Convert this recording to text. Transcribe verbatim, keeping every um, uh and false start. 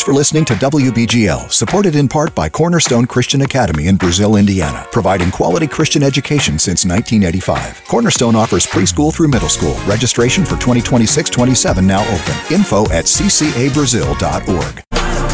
for listening to W B G L, supported in part by Cornerstone Christian Academy in Brazil, Indiana, providing quality Christian education since nineteen eighty-five. Cornerstone offers preschool through middle school. Registration for twenty twenty-six twenty-seven now open. Info at c c a brazil dot org.